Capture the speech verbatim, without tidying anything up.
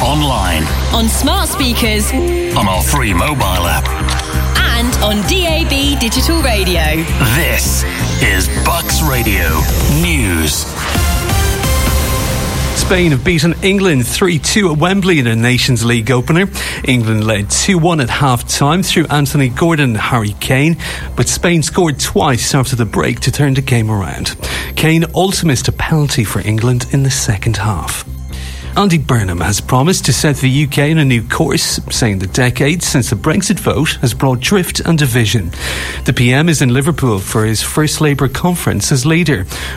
online, on smart speakers, on our free mobile app, and on D A B digital radio. This is Bucks Radio News. Spain have beaten England three two at Wembley in a Nations League opener. England led two one at half-time through Anthony Gordon and Harry Kane, but Spain scored twice after the break to turn the game around. Kane also missed a penalty for England in the second half. Andy Burnham has promised to set the U K on a new course, saying the decade since the Brexit vote has brought drift and division. The P M is in Liverpool for his first Labour conference as leader.